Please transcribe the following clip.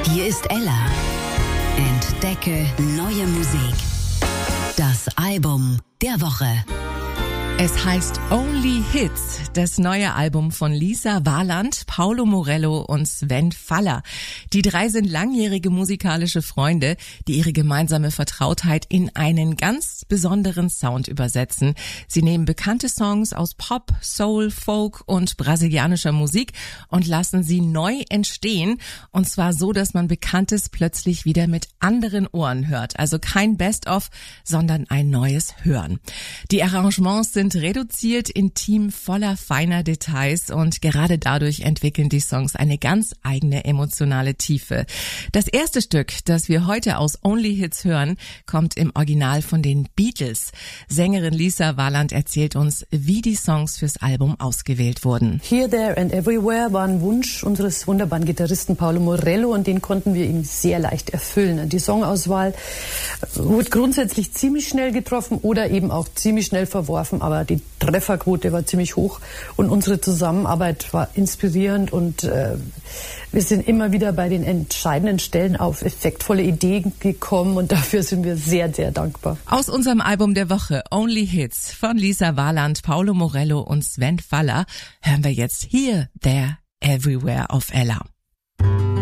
Hier ist Ella. Entdecke neue Musik. Das Album der Woche. Es heißt Only Hits, das neue Album von Lisa Warland, Paulo Morello und Sven Faller. Die drei sind langjährige musikalische Freunde, die ihre gemeinsame Vertrautheit in einen ganz besonderen Sound übersetzen. Sie nehmen bekannte Songs aus Pop, Soul, Folk und brasilianischer Musik und lassen sie neu entstehen. Und zwar so, dass man Bekanntes plötzlich wieder mit anderen Ohren hört. Also kein Best-of, sondern ein neues Hören. Die Arrangements sind reduziert, intim, voller feiner Details und gerade dadurch entwickeln die Songs eine ganz eigene emotionale Tiefe. Das erste Stück, das wir heute aus Only Hits hören, kommt im Original von den Beatles. Sängerin Lisa Warland erzählt uns, wie die Songs fürs Album ausgewählt wurden. Here, There and Everywhere war ein Wunsch unseres wunderbaren Gitarristen Paulo Morello und den konnten wir ihm sehr leicht erfüllen. Die Songauswahl wurde grundsätzlich ziemlich schnell getroffen oder eben auch ziemlich schnell verworfen, aber die Trefferquote war ziemlich hoch und unsere Zusammenarbeit war inspirierend und wir sind immer wieder bei den entscheidenden Stellen auf effektvolle Ideen gekommen und dafür sind wir sehr, sehr dankbar. Aus unserem Album der Woche Only Hits von Lisa Warland, Paulo Morello und Sven Faller hören wir jetzt Here, There, Everywhere auf Ella.